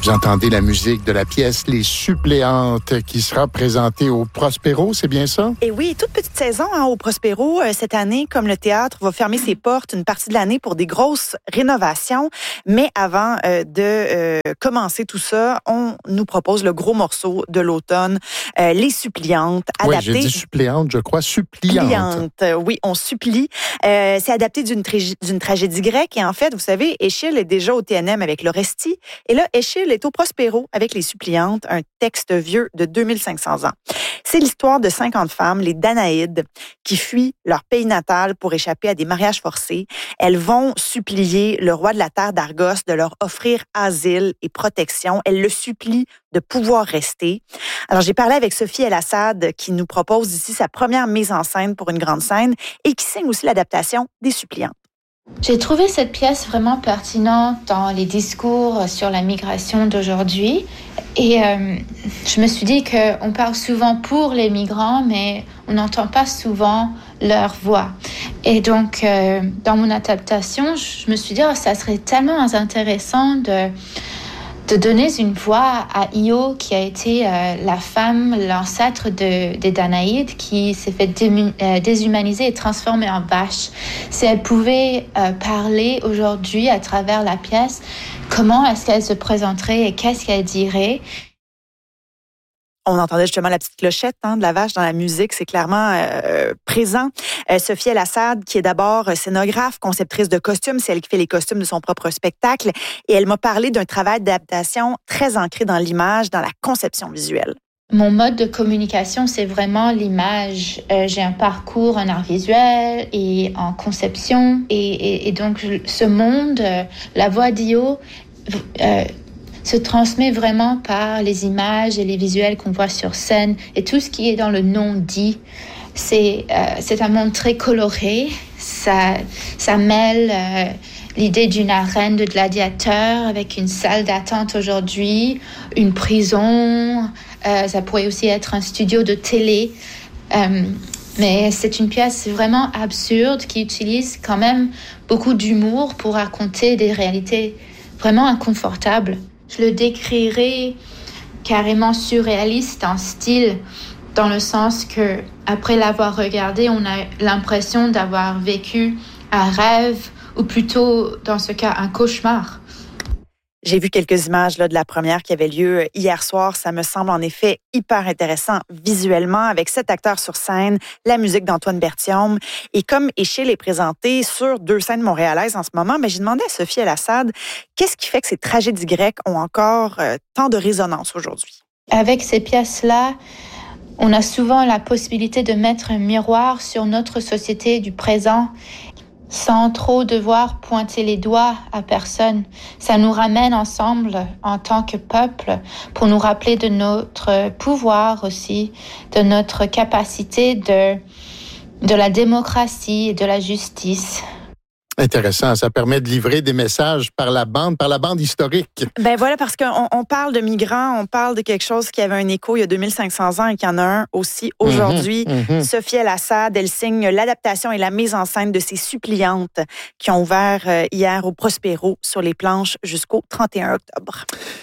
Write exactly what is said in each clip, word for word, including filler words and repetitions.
Vous entendez la musique de la pièce Les Suppléantes qui sera présentée au Prospero, c'est bien ça? Et oui, toute petite saison hein, au Prospero. Euh, cette année, comme le théâtre va fermer ses portes une partie de l'année pour des grosses rénovations. Mais avant euh, de euh, commencer tout ça, on nous propose le gros morceau de l'automne, euh, Les Suppliantes. Adapté... Oui, j'ai dit suppléante, je crois, suppliante. suppliante. Oui, on supplie. Euh, c'est adapté d'une, tra- d'une tragédie grecque. Et en fait, vous savez, Échille est déjà au T N M avec l'Orestie. Et là, Échille est au Prospero avec Les Suppliantes, un texte vieux de deux mille cinq cents ans. C'est l'histoire de cinquante femmes, les Danaïdes, qui fuient leur pays natal pour échapper à des mariages forcés. Elles vont supplier le roi de la terre d'Argos de leur offrir asile et protection. Elles le supplient de pouvoir rester. Alors, j'ai parlé avec Sophie El Assad, qui nous propose ici sa première mise en scène pour une grande scène et qui signe aussi l'adaptation des Suppliantes. J'ai trouvé cette pièce vraiment pertinente dans les discours sur la migration d'aujourd'hui. Et euh, je me suis dit qu'on parle souvent pour les migrants, mais on n'entend pas souvent leur voix. Et donc, euh, dans mon adaptation, je me suis dit, oh, ça serait tellement intéressant de... de donner une voix à Io, qui a été euh, la femme, l'ancêtre de, des Danaïdes, qui s'est fait dému- euh, déshumaniser et transformer en vache. Si elle pouvait euh, parler aujourd'hui à travers la pièce, comment est-ce qu'elle se présenterait et qu'est-ce qu'elle dirait? On entendait justement la petite clochette hein, de la vache dans la musique, c'est clairement euh, présent. Euh, Sophie El Assad, qui est d'abord scénographe, conceptrice de costumes, c'est elle qui fait les costumes de son propre spectacle, et elle m'a parlé d'un travail d'adaptation très ancré dans l'image, dans la conception visuelle. Mon mode de communication, c'est vraiment l'image. Euh, j'ai un parcours en art visuel et en conception, et, et, et donc ce monde, euh, la voix d'Io, euh, se transmet vraiment par les images et les visuels qu'on voit sur scène et tout ce qui est dans le non-dit. C'est, euh, c'est un monde très coloré. Ça, ça mêle euh, l'idée d'une arène de gladiateurs avec une salle d'attente aujourd'hui, une prison. Euh, ça pourrait aussi être un studio de télé. Euh, mais c'est une pièce vraiment absurde qui utilise quand même beaucoup d'humour pour raconter des réalités vraiment inconfortables. Je le décrirais carrément surréaliste en style, dans le sens que après l'avoir regardé, on a l'impression d'avoir vécu un rêve, ou plutôt, dans ce cas, un cauchemar. J'ai vu quelques images là, de la première qui avait lieu hier soir. Ça me semble en effet hyper intéressant visuellement avec sept acteurs sur scène, la musique d'Antoine Berthiaume. Et comme Échille est présenté sur deux scènes montréalaises en ce moment, mais j'ai demandé à Sophie El Assad, qu'est-ce qui fait que ces tragédies grecques ont encore euh, tant de résonance aujourd'hui? Avec ces pièces-là, on a souvent la possibilité de mettre un miroir sur notre société du présent sans trop devoir pointer les doigts à personne. Ça nous ramène ensemble en tant que peuple pour nous rappeler de notre pouvoir aussi, de notre capacité de, de la démocratie et de la justice. Intéressant, ça permet de livrer des messages par la bande, par la bande historique. Ben voilà, parce qu'on on parle de migrants, on parle de quelque chose qui avait un écho il y a deux mille cinq cents ans et qu'il y en a un aussi aujourd'hui. Mm-hmm, mm-hmm. Sophie El Assad, elle signe l'adaptation et la mise en scène de ces Suppliantes qui ont ouvert hier au Prospero sur les planches jusqu'au trente et un octobre.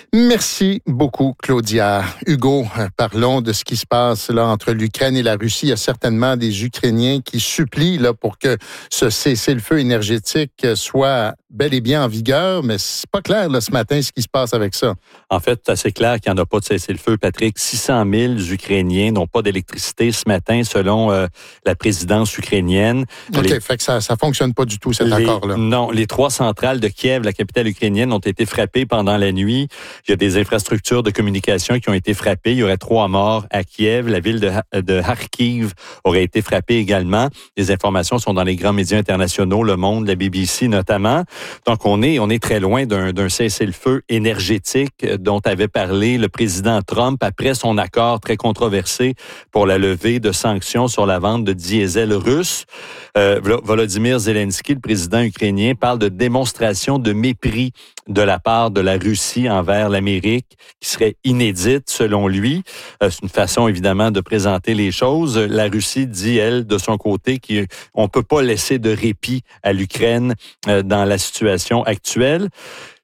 Merci beaucoup, Claudia. Hugo, parlons de ce qui se passe là entre l'Ukraine et la Russie. Il y a certainement des Ukrainiens qui supplient là, pour que ce cessez-le-feu énergétique soit bel et bien en vigueur, mais c'est pas clair là, ce matin ce qui se passe avec ça. En fait, c'est assez clair qu'il n'y en a pas de cessez-le-feu, Patrick. six cent mille Ukrainiens n'ont pas d'électricité ce matin, selon euh, la présidence ukrainienne. OK, les... fait que ça ne fonctionne pas du tout, cet les... accord-là. Non, les trois centrales de Kiev, la capitale ukrainienne, ont été frappées pendant la nuit. Il y a des infrastructures de communication qui ont été frappées. Il y aurait trois morts à Kiev. La ville de, de Kharkiv aurait été frappée également. Les informations sont dans les grands médias internationaux, Le Monde, la B B C notamment. Donc, on est, on est très loin d'un, d'un cessez-le-feu énergétique dont avait parlé le président Trump après son accord très controversé pour la levée de sanctions sur la vente de diesel russe. Euh, Volodymyr Zelensky, le président ukrainien, parle de démonstration de mépris de la part de la Russie envers l'Amérique qui serait inédite selon lui. Euh, c'est une façon évidemment de présenter les choses. La Russie dit, elle, de son côté, qu'on ne peut pas laisser de répit à l'Ukraine euh, dans la situation actuelle.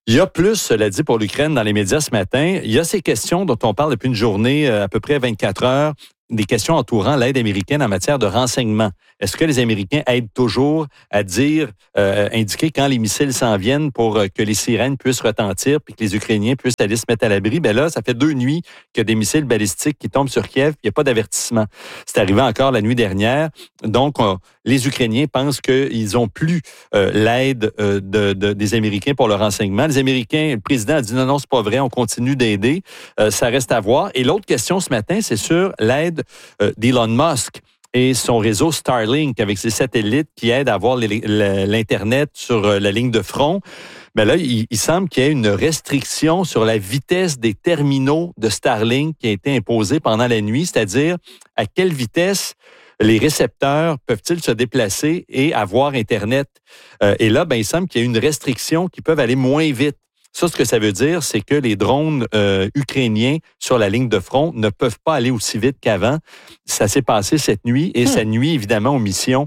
Il y a plus, cela dit, pour l'Ukraine dans les médias ce matin. Il y a ces questions dont on parle depuis une journée, à peu près vingt-quatre heures, des questions entourant l'aide américaine en matière de renseignement. Est-ce que les Américains aident toujours à dire, euh, indiquer quand les missiles s'en viennent pour que les sirènes puissent retentir puis que les Ukrainiens puissent aller se mettre à l'abri? Ben là, ça fait deux nuits qu'il y a des missiles balistiques qui tombent sur Kiev, il n'y a pas d'avertissement. C'est arrivé encore la nuit dernière. Donc, on, les Ukrainiens pensent qu'ils n'ont plus euh, l'aide euh, de, de, des Américains pour le renseignement. Les Américains, le président a dit non, non, c'est pas vrai, on continue d'aider. Euh, ça reste à voir. Et l'autre question ce matin, c'est sur l'aide euh, d'Elon Musk et son réseau Starlink avec ses satellites qui aident à avoir l'Internet sur la ligne de front. Mais là, il, il semble qu'il y ait une restriction sur la vitesse des terminaux de Starlink qui a été imposée pendant la nuit, c'est-à-dire à quelle vitesse les récepteurs peuvent-ils se déplacer et avoir Internet. Euh, et là, ben, il semble qu'il y a une restriction qui peut aller moins vite. Ça, ce que ça veut dire, c'est que les drones euh, ukrainiens sur la ligne de front ne peuvent pas aller aussi vite qu'avant. Ça s'est passé cette nuit et mmh. ça nuit évidemment aux missions.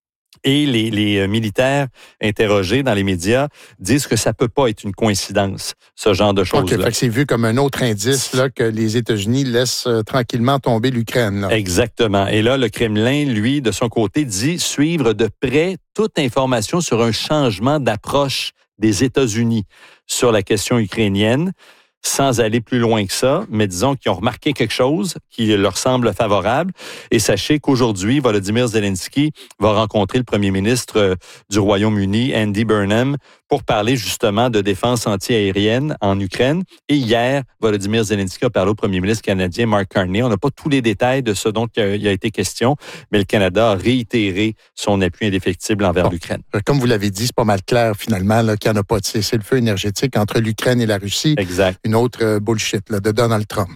Et les, les militaires interrogés dans les médias disent que ça peut pas être une coïncidence, ce genre de choses-là. OK, fait que c'est vu comme un autre indice là, que les États-Unis laissent euh, tranquillement tomber l'Ukraine. Là. Exactement. Et là, le Kremlin, lui, de son côté, dit suivre de près toute information sur un changement d'approche des États-Unis sur la question ukrainienne, sans aller plus loin que ça, mais disons qu'ils ont remarqué quelque chose qui leur semble favorable. Et sachez qu'aujourd'hui, Volodymyr Zelensky va rencontrer le premier ministre du Royaume-Uni, Andy Burnham, pour parler justement de défense anti-aérienne en Ukraine. Et hier, Volodymyr Zelensky a parlé au premier ministre canadien Mark Carney. On n'a pas tous les détails de ce dont il a été question, mais le Canada a réitéré son appui indéfectible envers bon, l'Ukraine. Comme vous l'avez dit, c'est pas mal clair finalement là, qu'il n'y en a pas de cessez-le-feu énergétique entre l'Ukraine et la Russie. Exact. Une autre bullshit là, de Donald Trump.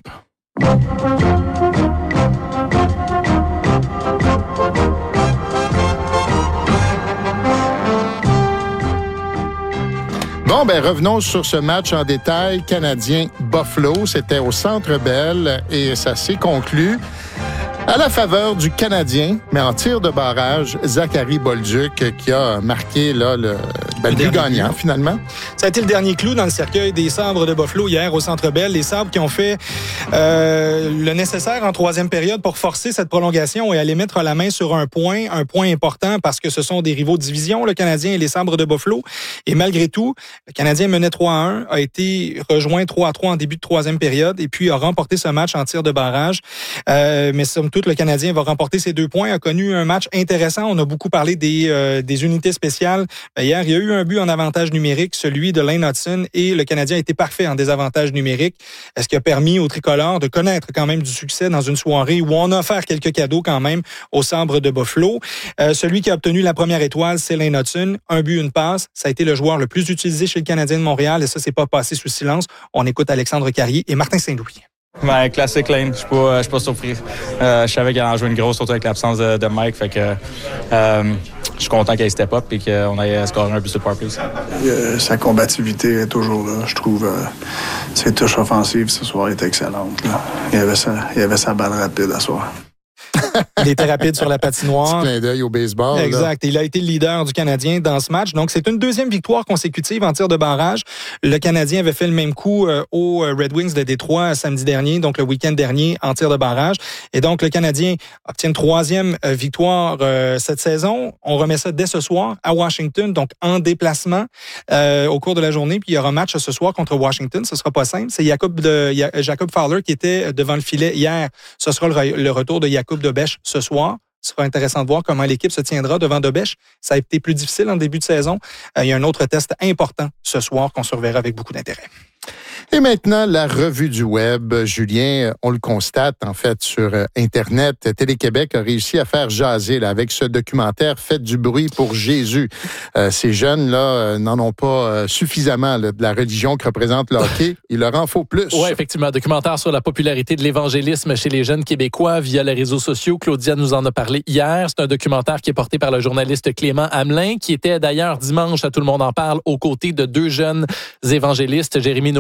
Bon, ben revenons sur ce match en détail. Canadien-Buffalo, c'était au Centre Bell et ça s'est conclu à la faveur du Canadien, mais en tir de barrage, Zachary Bolduc qui a marqué là, le, ben, le but gagnant finalement. Ça a été le dernier clou dans le cercueil des Sabres de Buffalo hier au Centre Bell. Les Sabres qui ont fait euh, le nécessaire en troisième période pour forcer cette prolongation et aller mettre la main sur un point, un point important parce que ce sont des rivaux de division, le Canadien et les Sabres de Buffalo. Et malgré tout, le Canadien menait trois à un, a été rejoint trois à trois en début de troisième période et puis a remporté ce match en tir de barrage. Euh, mais somme toute, le Canadien va remporter ses deux points, a connu un match intéressant. On a beaucoup parlé des, euh, des unités spéciales. Hier, il y a eu un but en avantage numérique, celui de Lane Hudson, et le Canadien a été parfait en désavantage numérique, ce qui a permis aux tricolores de connaître quand même du succès dans une soirée où on a offert quelques cadeaux quand même aux Sabres de Buffalo. Euh, celui qui a obtenu la première étoile, c'est Lane Hudson. Un but, une passe. Ça a été le joueur le plus utilisé chez le Canadien de Montréal et ça, c'est pas passé sous silence. On écoute Alexandre Carrier et Martin Saint-Louis. Ben, classique Lane, je suis pas, je suis pas surpris. Euh, je savais qu'elle en jouait une grosse, surtout avec l'absence de, de Mike. Fait que euh, je suis content qu'elle step up et qu'on ait scoré un but sur le power play. Euh, sa combativité est toujours là. Je trouve euh, ses touches offensives ce soir étaient excellentes. Là. Il, avait sa, il avait sa balle rapide à soir. Il était rapide sur la patinoire. Petit clin d'œil au baseball. Exact. Là. Il a été le leader du Canadien dans ce match. Donc, c'est une deuxième victoire consécutive en tir de barrage. Le Canadien avait fait le même coup euh, aux Red Wings de Détroit samedi dernier, donc le week-end dernier, en tir de barrage. Et donc, le Canadien obtient une troisième euh, victoire euh, cette saison. On remet ça dès ce soir à Washington, donc en déplacement euh, au cours de la journée. Puis, il y aura un match ce soir contre Washington. Ce sera pas simple. C'est Jacob, de, Jacob Fowler qui était devant le filet hier. Ce sera le, le retour de Jacob de Bech ce soir. Ce sera intéressant de voir comment l'équipe se tiendra devant Dobèche. Ça a été plus difficile en début de saison. Euh, il y a un autre test important ce soir qu'on surveillera avec beaucoup d'intérêt. Et maintenant, la revue du web. Julien, on le constate, en fait, sur Internet. Télé-Québec a réussi à faire jaser là, avec ce documentaire « Faites du bruit pour Jésus ». Euh, ces jeunes-là euh, n'en ont pas euh, suffisamment là, de la religion que représente le hockey. Il leur en faut plus. Oui, effectivement. Un documentaire sur la popularité de l'évangélisme chez les jeunes Québécois via les réseaux sociaux. Claudia nous en a parlé hier. C'est un documentaire qui est porté par le journaliste Clément Hamelin, qui était d'ailleurs dimanche, à Tout le monde en parle, aux côtés de deux jeunes évangélistes, Jérémy Noah-Thériault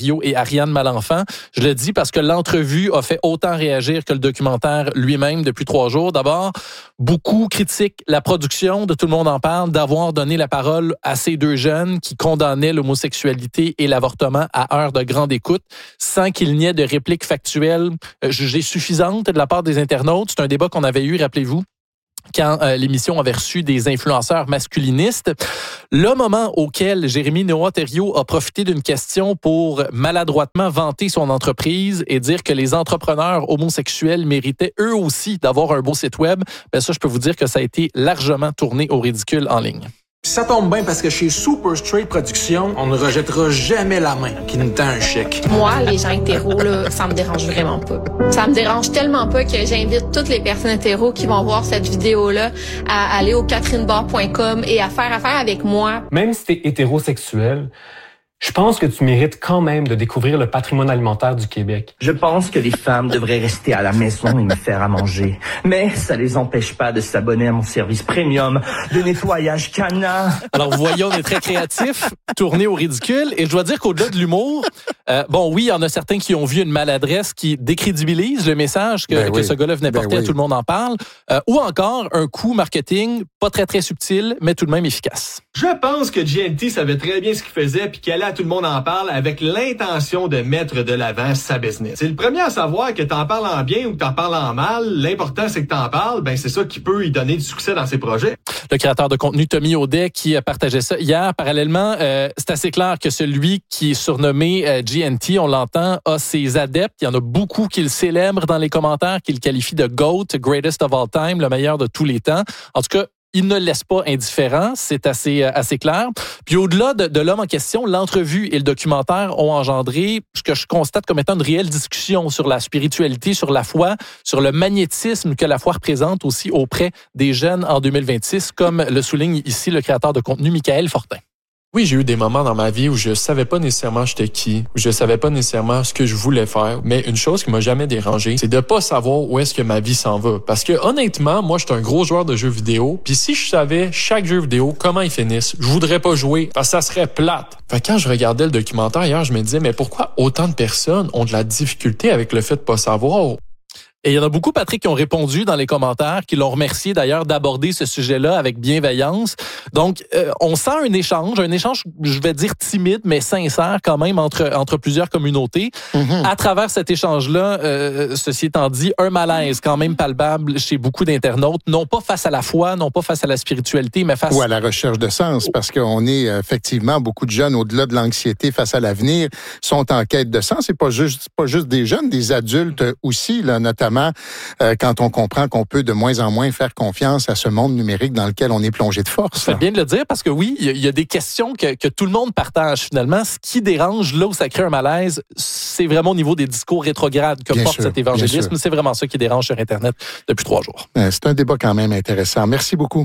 Thériault et Ariane Malenfant. Je le dis parce que l'entrevue a fait autant réagir que le documentaire lui-même depuis trois jours. D'abord, beaucoup critiquent la production de Tout le monde en parle d'avoir donné la parole à ces deux jeunes qui condamnaient l'homosexualité et l'avortement à heure de grande écoute sans qu'il n'y ait de répliques factuelles euh, jugées suffisantes de la part des internautes. C'est un débat qu'on avait eu, rappelez-vous, quand euh, l'émission avait reçu des influenceurs masculinistes. Le moment auquel Jérémy Noah-Thériault a profité d'une question pour maladroitement vanter son entreprise et dire que les entrepreneurs homosexuels méritaient eux aussi d'avoir un beau site web, ben ça, je peux vous dire que ça a été largement tourné au ridicule en ligne. Ça tombe bien parce que chez Super Straight Productions, on ne rejettera jamais la main qui nous tend un chèque. Moi, les gens hétéros, là, ça me dérange vraiment pas. Ça me dérange tellement pas que j'invite toutes les personnes hétéros qui vont voir cette vidéo-là à aller au catherine barre point com et à faire affaire avec moi. Même si t'es hétérosexuel, je pense que tu mérites quand même de découvrir le patrimoine alimentaire du Québec. Je pense que les femmes devraient rester à la maison et me faire à manger. Mais ça les empêche pas de s'abonner à mon service premium de nettoyage canin. Alors, vous voyez, on est très créatif, tourné au ridicule. Et je dois dire qu'au-delà de l'humour, euh, bon, oui, il y en a certains qui ont vu une maladresse qui décrédibilise le message que, ben que oui. ce gars-là venait porter ben oui. à Tout le monde en parle. Euh, ou encore un coup marketing pas très, très subtil, mais tout de même efficace. Je pense que G N T savait très bien ce qu'il faisait puis qu'il allait à Tout le monde en parle avec l'intention de mettre de l'avant sa business. C'est le premier à savoir que t'en parles en bien ou que t'en parles en mal. L'important, c'est que t'en parles. Ben, c'est ça qui peut y donner du succès dans ses projets. Le créateur de contenu Tommy Audet qui partageait ça hier. Parallèlement, euh, c'est assez clair que celui qui est surnommé euh, G N T, on l'entend, a ses adeptes. Il y en a beaucoup qui le célèbrent dans les commentaires, qui le qualifient de GOAT, Greatest of All Time, le meilleur de tous les temps. En tout cas, il ne le laisse pas indifférent, c'est assez assez clair. Puis au-delà de, de l'homme en question, l'entrevue et le documentaire ont engendré ce que je constate comme étant une réelle discussion sur la spiritualité, sur la foi, sur le magnétisme que la foi représente aussi auprès des jeunes en deux mille vingt-six, comme le souligne ici le créateur de contenu Michael Fortin. Oui, j'ai eu des moments dans ma vie où je savais pas nécessairement j'étais qui, où je savais pas nécessairement ce que je voulais faire, mais une chose qui m'a jamais dérangé, c'est de pas savoir où est-ce que ma vie s'en va. Parce que honnêtement, moi, je suis un gros joueur de jeux vidéo, puis si je savais chaque jeu vidéo comment ils finissent, je voudrais pas jouer parce que ça serait plate. Fait que quand je regardais le documentaire hier, je me disais mais pourquoi autant de personnes ont de la difficulté avec le fait de pas savoir? Et il y en a beaucoup, Patrick, qui ont répondu dans les commentaires, qui l'ont remercié d'ailleurs d'aborder ce sujet-là avec bienveillance. Donc, euh, on sent un échange, un échange, je vais dire timide, mais sincère quand même entre entre plusieurs communautés. Mm-hmm. À travers cet échange-là, euh, ceci étant dit, un malaise quand même palpable chez beaucoup d'internautes, non pas face à la foi, non pas face à la spiritualité, mais face... Ou à la recherche de sens, parce qu'on est effectivement, beaucoup de jeunes, au-delà de l'anxiété face à l'avenir, sont en quête de sens. C'est pas juste, pas juste des jeunes, des adultes aussi, là, notamment Euh, quand on comprend qu'on peut de moins en moins faire confiance à ce monde numérique dans lequel on est plongé de force. C'est bien de le dire parce que oui, il y, y a des questions que, que tout le monde partage finalement. Ce qui dérange, là où ça crée un malaise, c'est vraiment au niveau des discours rétrogrades que bien porte sûr, cet évangélisme. C'est vraiment ça qui dérange sur Internet depuis trois jours. Euh, c'est un débat quand même intéressant. Merci beaucoup.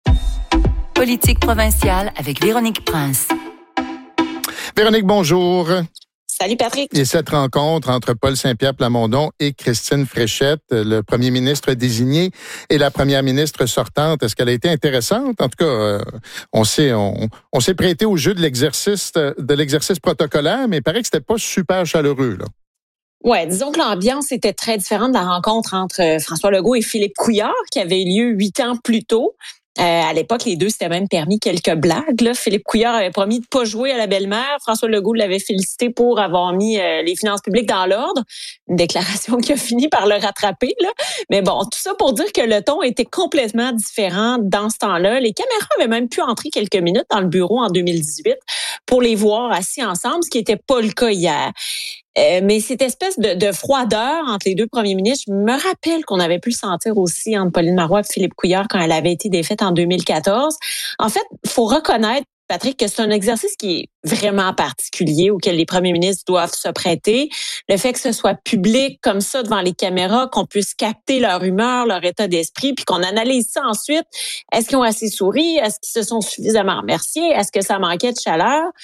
Politique provinciale avec Véronique Prince. Véronique, bonjour. Salut Patrick. Et cette rencontre entre Paul Saint-Pierre Plamondon et Christine Fréchette, le premier ministre désigné et la première ministre sortante, est-ce qu'elle a été intéressante? En tout cas, euh, on s'est on, on s'est prêté au jeu de l'exercice de l'exercice protocolaire, mais il paraît que c'était pas super chaleureux, là. Ouais, disons que l'ambiance était très différente de la rencontre entre François Legault et Philippe Couillard qui avait eu lieu huit ans plus tôt. Euh, à l'époque, les deux s'étaient même permis quelques blagues. Là. Philippe Couillard avait promis de pas jouer à la belle-mère. François Legault l'avait félicité pour avoir mis euh, les finances publiques dans l'ordre. Une déclaration qui a fini par le rattraper. Là. Mais bon, tout ça pour dire que le ton était complètement différent dans ce temps-là. Les caméras avaient même pu entrer quelques minutes dans le bureau en deux mille dix-huit pour les voir assis ensemble, ce qui n'était pas le cas hier. Euh, mais cette espèce de, de froideur entre les deux premiers ministres, je me rappelle qu'on avait pu le sentir aussi entre Pauline Marois et Philippe Couillard quand elle avait été défaite en deux mille quatorze. En fait, il faut reconnaître, Patrick, que c'est un exercice qui est vraiment particulier auquel les premiers ministres doivent se prêter. Le fait que ce soit public comme ça devant les caméras, qu'on puisse capter leur humeur, leur état d'esprit, puis qu'on analyse ça ensuite. Est-ce qu'ils ont assez souri? Est-ce qu'ils se sont suffisamment remerciés? Est-ce que ça manquait de chaleur?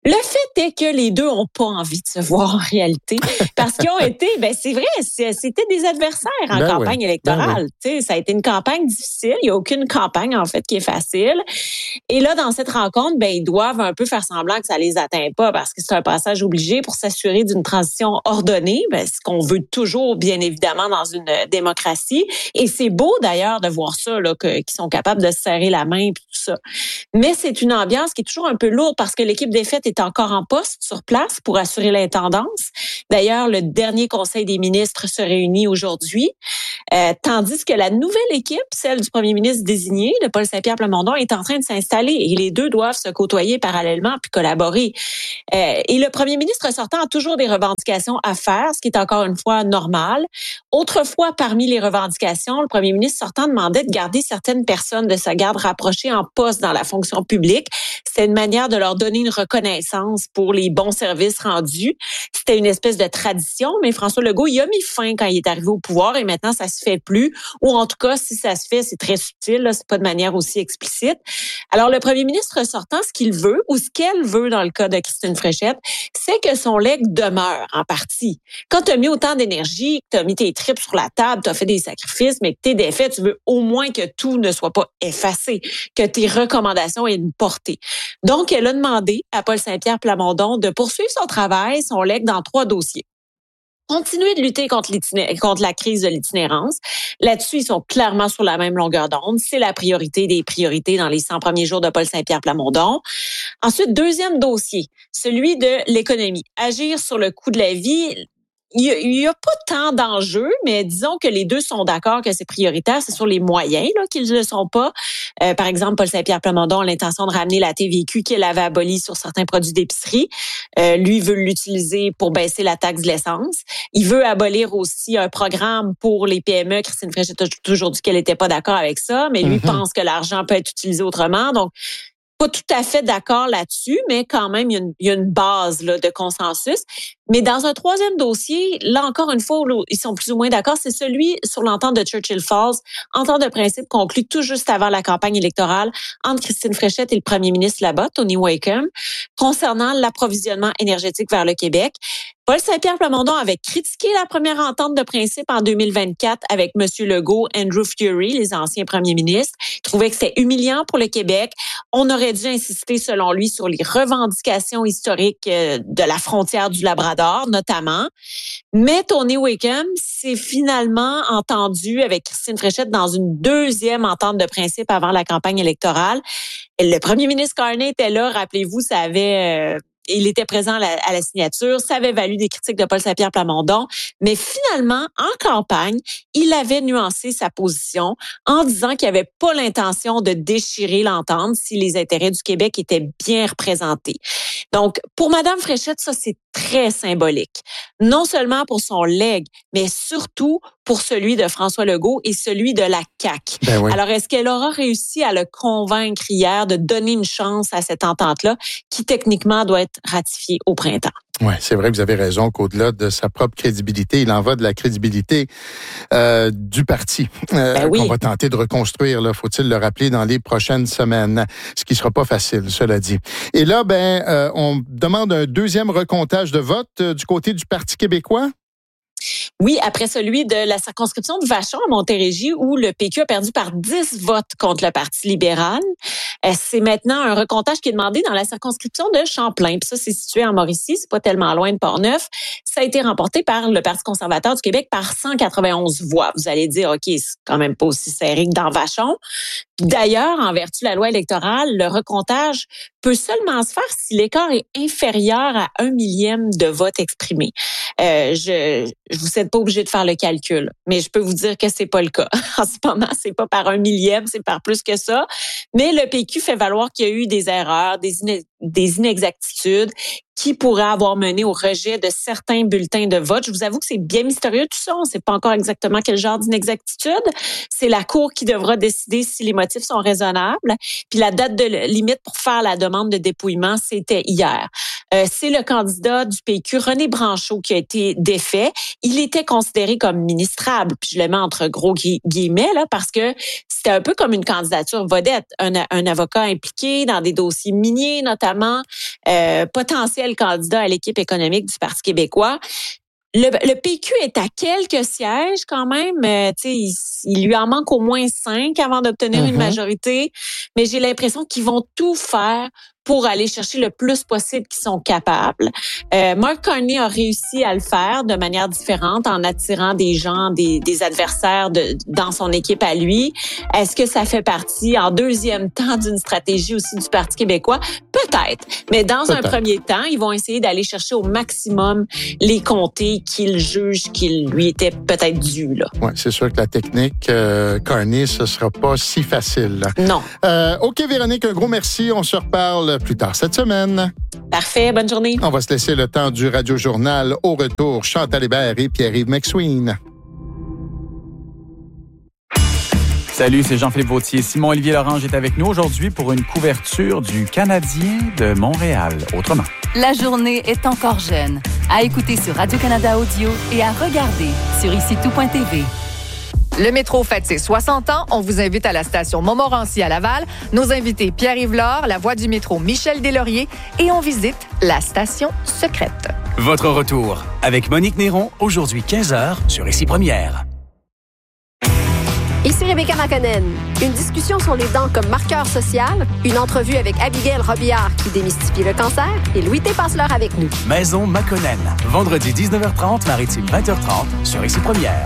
Le fait est que les deux ont pas envie de se voir en réalité parce qu'ils ont été, ben c'est vrai, c'était des adversaires en ben campagne oui. électorale. Ben oui. Ça a été une campagne difficile. Il n'y a aucune campagne en fait qui est facile. Et là, dans cette rencontre, ben ils doivent un peu faire semblant que ça les atteint pas parce que c'est un passage obligé pour s'assurer d'une transition ordonnée, ben, ce qu'on veut toujours, bien évidemment, dans une démocratie. Et c'est beau d'ailleurs de voir ça, là, que, qu'ils sont capables de se serrer la main et tout ça. Mais c'est une ambiance qui est toujours un peu lourde parce que l'équipe des fêtes est encore en poste sur place pour assurer l'intendance. D'ailleurs, le dernier Conseil des ministres se réunit aujourd'hui, euh, tandis que la nouvelle équipe, celle du premier ministre désigné, de Paul Saint-Pierre Plamondon, est en train de s'installer et les deux doivent se côtoyer parallèlement puis collaborer. Euh, et le premier ministre sortant a toujours des revendications à faire, ce qui est encore une fois normal. Autrefois, parmi les revendications, le premier ministre sortant demandait de garder certaines personnes de sa garde rapprochée en poste dans la fonction publique. C'était une manière de leur donner une reconnaissance pour les bons services rendus. C'était une espèce de tradition, mais François Legault, il a mis fin quand il est arrivé au pouvoir et maintenant, ça se fait plus. Ou en tout cas, si ça se fait, c'est très subtil, là, c'est pas de manière aussi explicite. Alors, le premier ministre sortant, ce qu'il veut, ou ce qu'elle veut dans le cas de Christine Fréchette, c'est que son legs demeure en partie. Quand tu as mis autant d'énergie, que tu as mis tes tripes sur la table, tu as fait des sacrifices, mais que t'es défait, tu veux au moins que tout ne soit pas effacé, que tes recommandations aient une portée. Donc, elle a demandé à Paul Saint-Pierre Plamondon de poursuivre son travail, son legs, dans trois dossiers. Continuer de lutter contre, contre la crise de l'itinérance. Là-dessus, ils sont clairement sur la même longueur d'onde. C'est la priorité des priorités dans les cent premiers jours de Paul Saint-Pierre Plamondon. Ensuite, deuxième dossier, celui de l'économie. Agir sur le coût de la vie. Il n'y a, a pas tant d'enjeux, mais disons que les deux sont d'accord que c'est prioritaire. C'est sur les moyens là, qu'ils ne le sont pas. Euh, par exemple, Paul Saint-Pierre Plamondon a l'intention de ramener la T V Q qu'il avait abolie sur certains produits d'épicerie. Euh, lui veut l'utiliser pour baisser la taxe de l'essence. Il veut abolir aussi un programme pour les P M E. Christine Fréchette a toujours dit qu'elle n'était pas d'accord avec ça, mais lui mm-hmm. pense que l'argent peut être utilisé autrement. Donc, pas tout à fait d'accord là-dessus, mais quand même, il y a une, il y a une base là, de consensus. Mais dans un troisième dossier, là encore une fois, là, ils sont plus ou moins d'accord, c'est celui sur l'entente de Churchill Falls, entente de principe conclue tout juste avant la campagne électorale entre Christine Fréchette et le premier ministre là-bas, Tony Wakeham, concernant l'approvisionnement énergétique vers le Québec. Paul Saint-Pierre Plamondon avait critiqué la première entente de principe en deux mille vingt-quatre avec M. Legault, Andrew Furey, les anciens premiers ministres. Il trouvait que c'était humiliant pour le Québec. On aurait dû insister, selon lui, sur les revendications historiques de la frontière du Labrador, notamment. Mais Tony Wakeham s'est finalement entendu avec Christine Fréchette dans une deuxième entente de principe avant la campagne électorale. Et le premier ministre Carney était là, rappelez-vous, ça avait... Euh, il était présent à la, à la signature, ça avait valu des critiques de Paul Saint-Pierre Plamondon, mais finalement, en campagne, il avait nuancé sa position en disant qu'il n'avait pas l'intention de déchirer l'entente si les intérêts du Québec étaient bien représentés. Donc, pour Mme Fréchette, ça, c'est très symbolique. Non seulement pour son legs, mais surtout pour celui de François Legault et celui de la C A Q. Ben oui. Alors, est-ce qu'elle aura réussi à le convaincre hier de donner une chance à cette entente-là qui, techniquement, doit être ratifiée au printemps? Oui, c'est vrai, vous avez raison qu'au-delà de sa propre crédibilité, il en va de la crédibilité euh, du parti euh, ben oui. qu'on va tenter de reconstruire, là, faut-il le rappeler, dans les prochaines semaines, ce qui sera pas facile, cela dit. Et là, ben, euh, on demande un deuxième recomptage de vote euh, du côté du Parti québécois. Oui, après celui de la circonscription de Vachon à Montérégie où le P Q a perdu par dix votes contre le Parti libéral. C'est maintenant un recomptage qui est demandé dans la circonscription de Champlain. Puis ça, c'est situé en Mauricie, c'est pas tellement loin de Portneuf. Ça a été remporté par le Parti conservateur du Québec par cent quatre-vingt-onze voix. Vous allez dire, OK, c'est quand même pas aussi serré que dans Vachon. D'ailleurs, en vertu de la loi électorale, le recomptage peut seulement se faire si l'écart est inférieur à un millième de vote exprimé. Euh, je, je vous êtes pas obligé de faire le calcul, mais je peux vous dire que c'est pas le cas. En ce moment, c'est pas par un millième, c'est par plus que ça. Mais le P Q fait valoir qu'il y a eu des erreurs, des, iné- des inexactitudes qui pourraient avoir mené au rejet de certains bulletins de vote. Je vous avoue que c'est bien mystérieux tout ça. On ne sait pas encore exactement quel genre d'inexactitude. C'est la Cour qui devra décider si les motifs sont raisonnables. Puis la date de limite pour faire la demande de dépouillement, c'était hier. Euh, c'est le candidat du P Q, René Branchot, qui a été défait. Il était considéré comme ministrable, puis je le mets entre gros gui- guillemets, là, parce que c'était un peu comme une candidature vedette. Un, un avocat impliqué dans des dossiers miniers, notamment, notamment euh, potentiel candidat à l'équipe économique du Parti québécois. Le, le P Q est à quelques sièges quand même. Euh, tu sais, il, il lui en manque au moins cinq avant d'obtenir mm-hmm. une majorité. Mais j'ai l'impression qu'ils vont tout faire pour aller chercher le plus possible qu'ils sont capables. Euh, Mark Carney a réussi à le faire de manière différente en attirant des gens, des, des adversaires de, dans son équipe à lui. Est-ce que ça fait partie, en deuxième temps, d'une stratégie aussi du Parti québécois? Peut-être. Mais dans Peut-être. un premier temps, ils vont essayer d'aller chercher au maximum les comtés qu'ils jugent qu'ils lui étaient peut-être dus. Là. Ouais, c'est sûr que la technique euh, Carney, ce sera pas si facile. Non. Euh, OK, Véronique, un gros merci. On se reparle plus tard cette semaine. Parfait, bonne journée. On va se laisser le temps du Radio Journal. Au retour, Chantal Hébert et Pierre-Yves McSween. Salut, c'est Jean-Philippe Vautier. Simon-Olivier Lorange est avec nous aujourd'hui pour une couverture du Canadien de Montréal. Autrement. La journée est encore jeune. À écouter sur Radio-Canada Audio et à regarder sur ici tout point t v. Le métro fête ses soixante ans. On vous invite à la station Montmorency à Laval. Nos invités Pierre-Yves Laure, la voix du métro Michel Deslauriers et on visite la station secrète. Votre retour avec Monique Néron, aujourd'hui quinze heures sur Ici Première. Ici Rebecca Makonnen. Une discussion sur les dents comme marqueur social, une entrevue avec Abigail Robillard qui démystifie le cancer et Louis T. Passe-l'heure avec nous. Maison Makonnen, vendredi dix-neuf heures trente, maritime vingt heures trente sur Ici Première.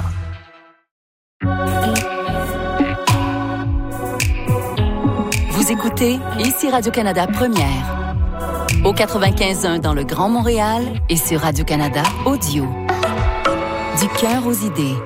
Vous écoutez Ici Radio-Canada Première. Au quatre-vingt-quinze point un dans le Grand Montréal et sur Radio-Canada Audio. Du cœur aux idées.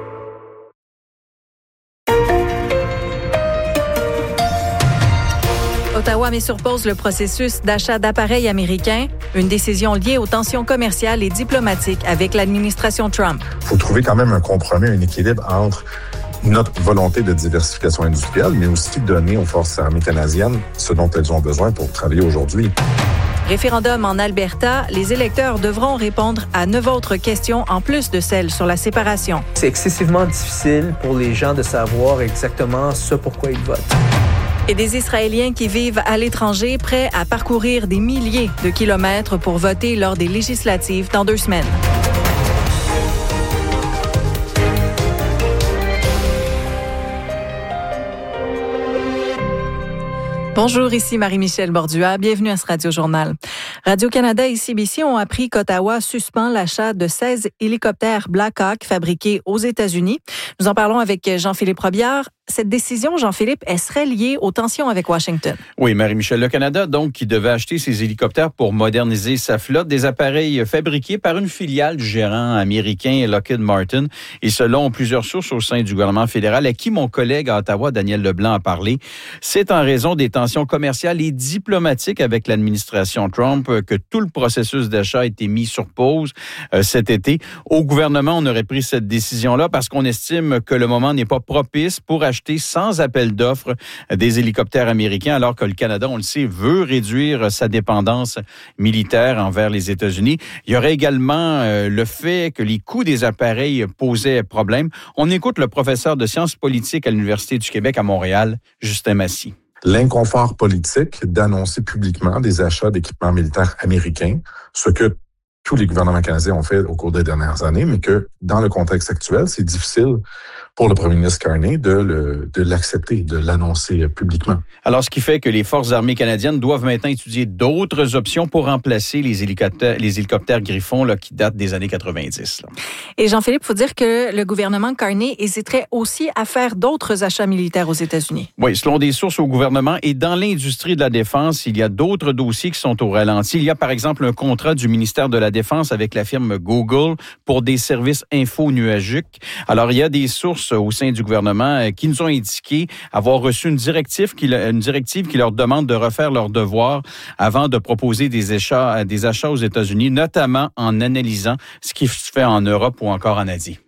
Ottawa met sur pause le processus d'achat d'appareils américains, une décision liée aux tensions commerciales et diplomatiques avec l'administration Trump. Il faut trouver quand même un compromis, un équilibre entre notre volonté de diversification industrielle, mais aussi donner aux forces armées canadiennes ce dont elles ont besoin pour travailler aujourd'hui. Référendum en Alberta, les électeurs devront répondre à neuf autres questions en plus de celles sur la séparation. C'est excessivement difficile pour les gens de savoir exactement ce pourquoi ils votent. Et des Israéliens qui vivent à l'étranger prêts à parcourir des milliers de kilomètres pour voter lors des législatives dans deux semaines. Bonjour, ici Marie-Michel Bordua. Bienvenue à ce Radio-Journal. Radio-Canada et C B C ont appris qu'Ottawa suspend l'achat de seize hélicoptères Black Hawk fabriqués aux États-Unis. Nous en parlons avec Jean-Philippe Robillard. Cette décision, Jean-Philippe, elle serait liée aux tensions avec Washington. Oui, Marie-Michel, le Canada, donc, qui devait acheter ses hélicoptères pour moderniser sa flotte, des appareils fabriqués par une filiale du gérant américain Lockheed Martin. Et selon plusieurs sources au sein du gouvernement fédéral, à qui mon collègue à Ottawa, Daniel Leblanc, a parlé, c'est en raison des tensions commerciales et diplomatiques avec l'administration Trump que tout le processus d'achat a été mis sur pause euh, cet été. Au gouvernement, on aurait pris cette décision-là parce qu'on estime que le moment n'est pas propice pour acheter sans appel d'offres des hélicoptères américains, alors que le Canada, on le sait, veut réduire sa dépendance militaire envers les États-Unis. Il y aurait également euh, le fait que les coûts des appareils posaient problème. On écoute le professeur de sciences politiques à l'Université du Québec à Montréal, Justin Massy. L'inconfort politique d'annoncer publiquement des achats d'équipements militaires américains, ce que tous les gouvernements canadiens ont fait au cours des dernières années, mais que dans le contexte actuel, c'est difficile pour le premier ministre Carney de, le, de l'accepter, de l'annoncer publiquement. Alors, ce qui fait que les forces armées canadiennes doivent maintenant étudier d'autres options pour remplacer les hélicoptères, les hélicoptères Griffon là, qui datent des années quatre-vingt-dix. Là. Et Jean-Philippe, il faut dire que le gouvernement Carney hésiterait aussi à faire d'autres achats militaires aux États-Unis. Oui, selon des sources au gouvernement et dans l'industrie de la défense, il y a d'autres dossiers qui sont au ralenti. Il y a par exemple un contrat du ministère de la Défense avec la firme Google pour des services info nuagiques. Alors, il y a des sources au sein du gouvernement qui nous ont indiqué avoir reçu une directive qui, une directive qui leur demande de refaire leurs devoirs avant de proposer des achats, des achats aux États-Unis, notamment en analysant ce qui se fait en Europe ou encore en Asie.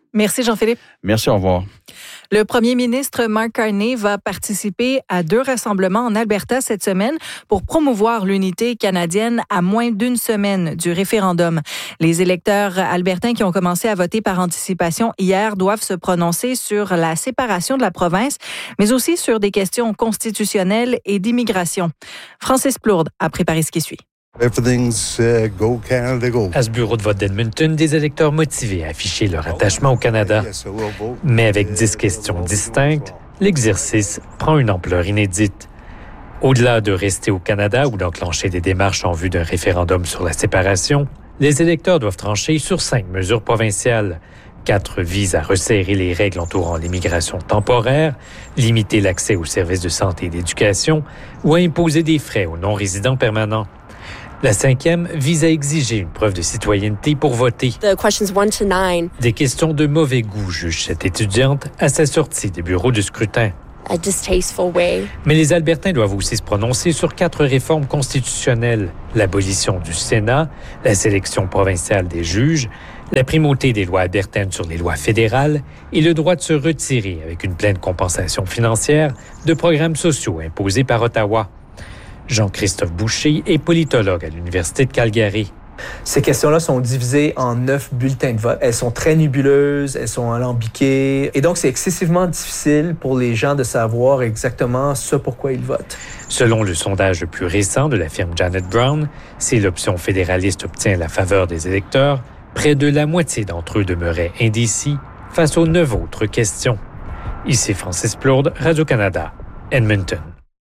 Merci Jean-Philippe. Merci, au revoir. Le premier ministre Mark Carney va participer à deux rassemblements en Alberta cette semaine pour promouvoir l'unité canadienne à moins d'une semaine du référendum. Les électeurs albertains qui ont commencé à voter par anticipation hier doivent se prononcer sur la séparation de la province, mais aussi sur des questions constitutionnelles et d'immigration. Francis Plourde a préparé ce qui suit. Everything's uh, go Canada, go. À ce bureau de vote d'Edmonton, des électeurs motivés à afficher leur attachement au Canada. Mais avec dix questions distinctes, l'exercice prend une ampleur inédite. Au-delà de rester au Canada ou d'enclencher des démarches en vue d'un référendum sur la séparation, les électeurs doivent trancher sur cinq mesures provinciales. Quatre visent à resserrer les règles entourant l'immigration temporaire, limiter l'accès aux services de santé et d'éducation ou à imposer des frais aux non-résidents permanents. La cinquième vise à exiger une preuve de citoyenneté pour voter. The questions one to nine. Des questions de mauvais goût, juge cette étudiante à sa sortie des bureaux de scrutin. A distasteful way. Mais les Albertains doivent aussi se prononcer sur quatre réformes constitutionnelles. L'abolition du Sénat, la sélection provinciale des juges, la primauté des lois albertaines sur les lois fédérales et le droit de se retirer avec une pleine compensation financière de programmes sociaux imposés par Ottawa. Jean-Christophe Boucher est politologue à l'Université de Calgary. Ces questions-là sont divisées en neuf bulletins de vote. Elles sont très nébuleuses, elles sont alambiquées. Et donc, c'est excessivement difficile pour les gens de savoir exactement ce pourquoi ils votent. Selon le sondage le plus récent de la firme Janet Brown, si l'option fédéraliste obtient la faveur des électeurs, près de la moitié d'entre eux demeuraient indécis face aux neuf autres questions. Ici Francis Plourde, Radio-Canada, Edmonton.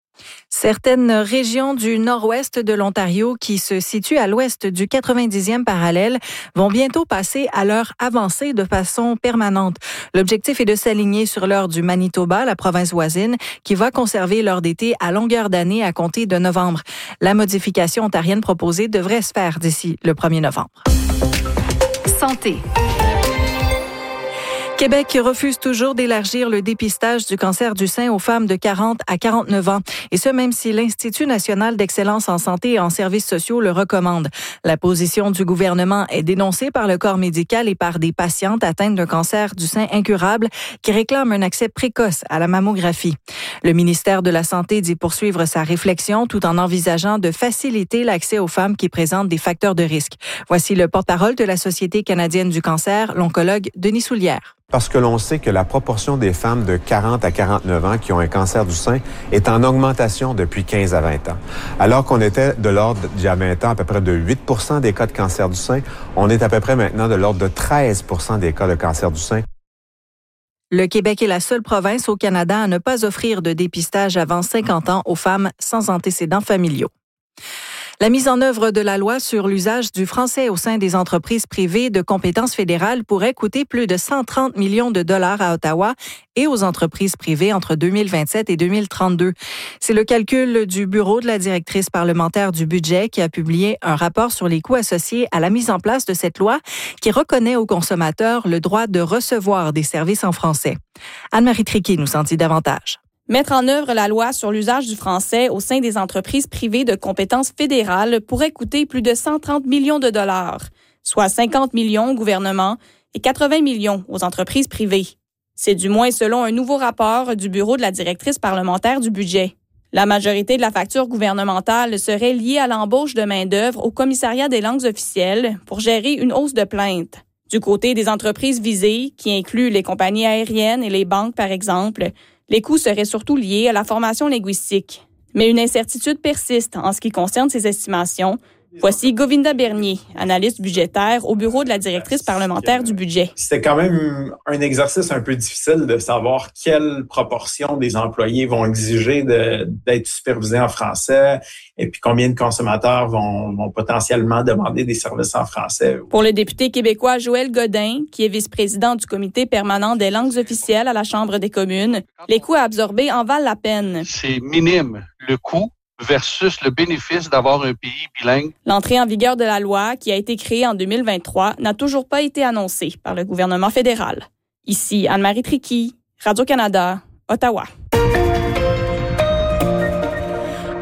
Certaines régions du nord-ouest de l'Ontario qui se situent à l'ouest du quatre-vingt-dixième parallèle vont bientôt passer à l'heure avancée de façon permanente. L'objectif est de s'aligner sur l'heure du Manitoba, la province voisine, qui va conserver l'heure d'été à longueur d'année à compter de novembre. La modification ontarienne proposée devrait se faire d'ici le premier novembre. Santé. Québec refuse toujours d'élargir le dépistage du cancer du sein aux femmes de quarante à quarante-neuf ans, et ce même si l'Institut national d'excellence en santé et en services sociaux le recommande. La position du gouvernement est dénoncée par le corps médical et par des patientes atteintes d'un cancer du sein incurable qui réclament un accès précoce à la mammographie. Le ministère de la Santé dit poursuivre sa réflexion tout en envisageant de faciliter l'accès aux femmes qui présentent des facteurs de risque. Voici le porte-parole de la Société canadienne du cancer, l'oncologue Denis Soulière. Parce que l'on sait que la proportion des femmes de quarante à quarante-neuf ans qui ont un cancer du sein est en augmentation depuis quinze à vingt ans. Alors qu'on était de l'ordre, d'il y a vingt ans, à peu près de huit pour cent des cas de cancer du sein, on est à peu près maintenant de l'ordre de treize pour cent des cas de cancer du sein. Le Québec est la seule province au Canada à ne pas offrir de dépistage avant cinquante ans aux femmes sans antécédents familiaux. La mise en œuvre de la loi sur l'usage du français au sein des entreprises privées de compétences fédérales pourrait coûter plus de cent trente millions de dollars à Ottawa et aux entreprises privées entre deux mille vingt-sept et deux mille trente-deux. C'est le calcul du bureau de la directrice parlementaire du budget qui a publié un rapport sur les coûts associés à la mise en place de cette loi qui reconnaît aux consommateurs le droit de recevoir des services en français. Anne-Marie Triquet nous en dit davantage. Mettre en œuvre la loi sur l'usage du français au sein des entreprises privées de compétences fédérales pourrait coûter plus de cent trente millions de dollars, soit cinquante millions au gouvernement et quatre-vingts millions aux entreprises privées. C'est du moins selon un nouveau rapport du bureau de la directrice parlementaire du budget. La majorité de la facture gouvernementale serait liée à l'embauche de main-d'œuvre au commissariat des langues officielles pour gérer une hausse de plaintes. Du côté des entreprises visées, qui incluent les compagnies aériennes et les banques par exemple, les coûts seraient surtout liés à la formation linguistique. Mais une incertitude persiste en ce qui concerne ces estimations. Voici Govinda Bernier, analyste budgétaire au bureau de la directrice parlementaire du budget. C'était quand même un exercice un peu difficile de savoir quelle proportion des employés vont exiger de, d'être supervisés en français et puis combien de consommateurs vont, vont potentiellement demander des services en français. Pour le député québécois Joël Godin, qui est vice-président du comité permanent des langues officielles à la Chambre des communes, les coûts à absorber en valent la peine. C'est minime le coût versus le bénéfice d'avoir un pays bilingue. L'entrée en vigueur de la loi, qui a été créée en deux mille vingt-trois, n'a toujours pas été annoncée par le gouvernement fédéral. Ici Anne-Marie Triquet, Radio-Canada, Ottawa. En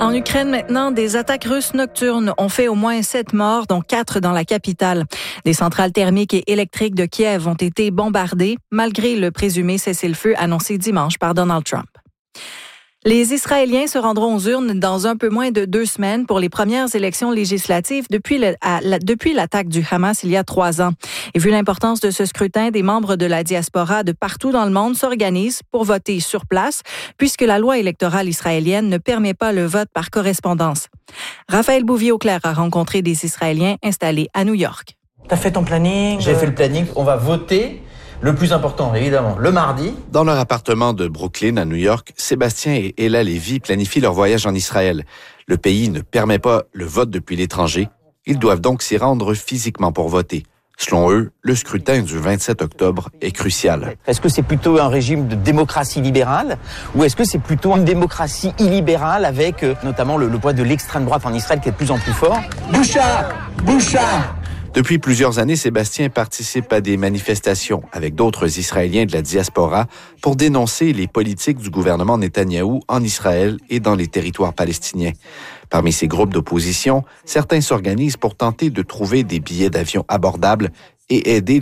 En Ukraine maintenant, des attaques russes nocturnes ont fait au moins sept morts, dont quatre dans la capitale. Des centrales thermiques et électriques de Kiev ont été bombardées, malgré le présumé cessez-le-feu annoncé dimanche par Donald Trump. Les Israéliens se rendront aux urnes dans un peu moins de deux semaines pour les premières élections législatives depuis, le, à, la, depuis l'attaque du Hamas il y a trois ans. Et vu l'importance de ce scrutin, des membres de la diaspora de partout dans le monde s'organisent pour voter sur place, puisque la loi électorale israélienne ne permet pas le vote par correspondance. Raphaël Bouvier-Auclair a rencontré des Israéliens installés à New York. T'as fait ton planning? J'ai fait le planning. On va voter. Le plus important, évidemment, le mardi. Dans leur appartement de Brooklyn, à New York, Sébastien et Ella Lévy planifient leur voyage en Israël. Le pays ne permet pas le vote depuis l'étranger. Ils doivent donc s'y rendre physiquement pour voter. Selon eux, le scrutin du vingt-sept octobre est crucial. Est-ce que c'est plutôt un régime de démocratie libérale ou est-ce que c'est plutôt une démocratie illibérale avec euh, notamment le, le poids de l'extrême droite en Israël qui est de plus en plus fort? Boucha! Boucha! Depuis plusieurs années, Sébastien participe à des manifestations avec d'autres Israéliens de la diaspora pour dénoncer les politiques du gouvernement Netanyahou en Israël et dans les territoires palestiniens. Parmi ces groupes d'opposition, certains s'organisent pour tenter de trouver des billets d'avion abordables et aider